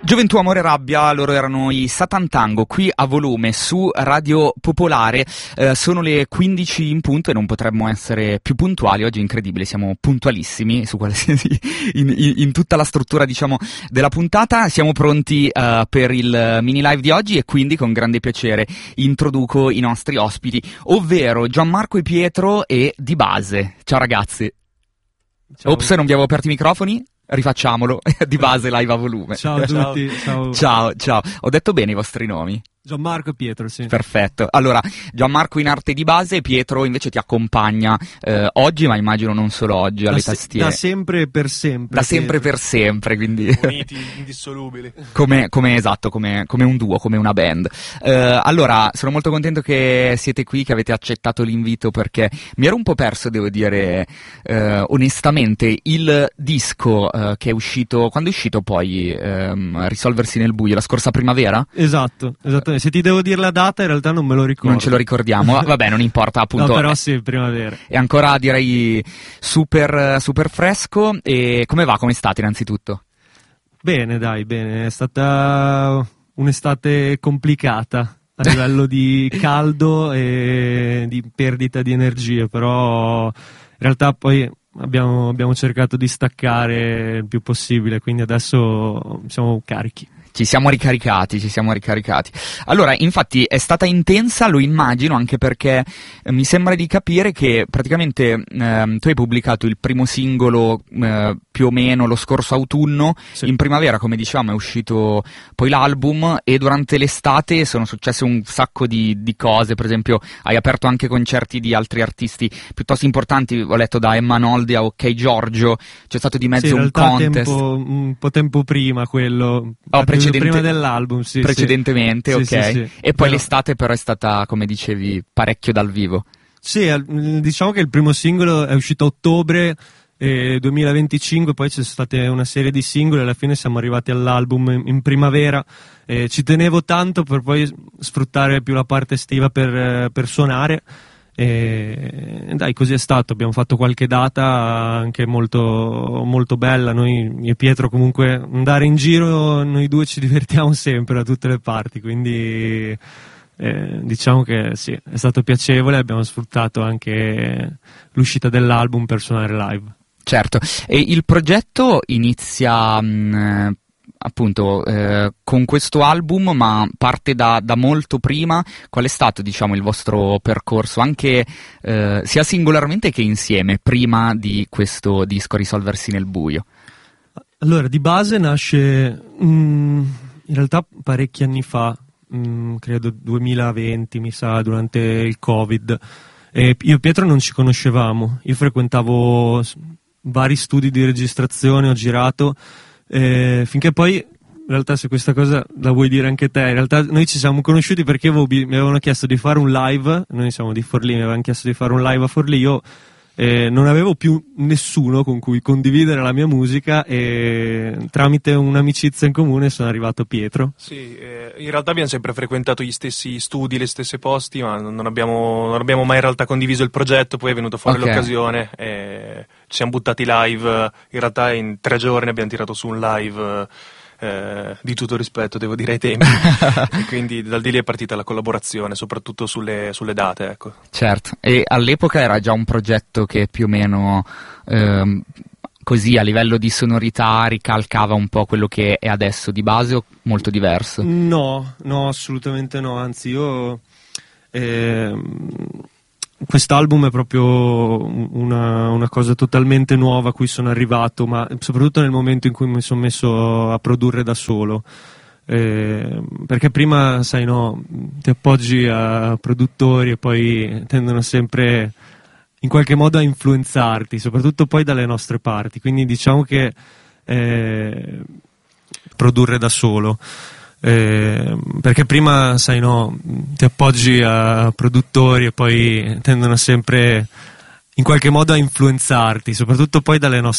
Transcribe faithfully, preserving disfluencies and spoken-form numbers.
Gioventù, Amore e Rabbia, loro erano i Satan Tango, qui a Volume su Radio Popolare. Eh, sono le quindici in punto e non potremmo essere più puntuali. Oggi è incredibile, siamo puntualissimi su qualsiasi, in, in, in tutta la struttura, diciamo, della puntata. Siamo pronti uh, per il mini live di oggi e quindi con grande piacere introduco i nostri ospiti, ovvero Gianmarco e Pietro e Di Base. Ciao ragazzi. Ciao. Ops, non vi avevo aperto i microfoni? Rifacciamolo, Di Base live a volume. Ciao a tutti, ciao. Ciao, ciao. Ho detto bene i vostri nomi? Gianmarco e Pietro, sì. Perfetto. Allora, Gianmarco in arte di base, Pietro invece ti accompagna eh, oggi, ma immagino non solo oggi, alle da tastiere. Se, da sempre e per sempre. Da sempre per sempre, quindi... Uniti, indissolubili. come, come, esatto, come, come un duo, come una band. Uh, allora, sono molto contento che siete qui, che avete accettato l'invito, perché mi ero un po' perso, devo dire, uh, onestamente, il disco uh, che è uscito, quando è uscito poi um, Risolversi nel buio, la scorsa primavera? Esatto, esattamente. Se ti devo dire la data, in realtà non me lo ricordo. Non ce lo ricordiamo, vabbè, non importa, appunto. No, però sì, primavera. È ancora, direi, super, super fresco. E come va? Come state innanzitutto? Bene, dai, bene. È stata un'estate complicata a livello di caldo e di perdita di energie, però in realtà poi abbiamo, abbiamo cercato di staccare il più possibile, quindi adesso siamo carichi. Ci siamo ricaricati, ci siamo ricaricati. Allora, infatti è stata intensa, lo immagino, anche perché eh, mi sembra di capire che praticamente eh, tu hai pubblicato il primo singolo eh, più o meno lo scorso autunno, sì. In primavera, come dicevamo, è uscito poi l'album e durante l'estate sono successe un sacco di, di cose. Per esempio, hai aperto anche concerti di altri artisti piuttosto importanti, ho letto da Emma Noldi a Ok Giorgio, c'è stato di mezzo sì, un contest. Tempo, un po' tempo prima quello. Oh, Precedente, prima dell'album, sì, precedentemente, sì. ok. Sì, sì, sì. E poi però... l'estate però è stata, come dicevi, parecchio dal vivo. Sì, diciamo che il primo singolo è uscito a ottobre eh, duemilaventicinque, poi c'è stata una serie di singoli, alla fine siamo arrivati all'album in, in primavera. Eh, ci tenevo tanto per poi sfruttare più la parte estiva per, per suonare. E dai, così è stato. Abbiamo fatto qualche data anche molto, molto bella. Noi, io e Pietro, comunque andare in giro, noi due ci divertiamo sempre da tutte le parti, quindi eh, diciamo che sì, è stato piacevole. Abbiamo sfruttato anche l'uscita dell'album per suonare live. Certo, e il progetto inizia mh, appunto eh, con questo album, ma parte da, da molto prima. Qual è stato, diciamo, il vostro percorso, anche eh, sia singolarmente che insieme, prima di questo disco Risolversi nel buio? Allora, Di Base nasce mh, in realtà parecchi anni fa, mh, credo duemilaventi, mi sa, durante il Covid. E io e Pietro non ci conoscevamo, io frequentavo vari studi di registrazione, ho girato, Eh, finché poi, in realtà, se questa cosa la vuoi dire anche te, in realtà noi ci siamo conosciuti perché avevo, mi avevano chiesto di fare un live, noi siamo di Forlì, mi avevano chiesto di fare un live a Forlì, io eh, non avevo più nessuno con cui condividere la mia musica e tramite un'amicizia in comune sono arrivato Pietro. Sì, eh, in realtà abbiamo sempre frequentato gli stessi studi, le stesse posti, ma non abbiamo, non abbiamo mai in realtà condiviso il progetto. Poi è venuta fuori okay. l'occasione e ci siamo buttati live. In realtà in tre giorni abbiamo tirato su un live eh, di tutto rispetto, devo dire, ai tempi. E quindi dal di lì è partita la collaborazione, soprattutto sulle, sulle date, ecco. Certo, e all'epoca era già un progetto che più o meno ehm, così a livello di sonorità ricalcava un po' quello che è adesso Di Base, o molto diverso? No, no, assolutamente no, anzi io ehm, quest'album è proprio una, una cosa totalmente nuova a cui sono arrivato, ma soprattutto nel momento in cui mi sono messo a produrre da solo. Eh, perché prima, sai, no, ti appoggi a produttori e poi tendono sempre in qualche modo a influenzarti, soprattutto poi dalle nostre parti, quindi diciamo che eh, produrre da solo, eh, perché prima, sai, no, ti appoggi a produttori e poi tendono sempre in qualche modo a influenzarti, soprattutto poi dalle nostre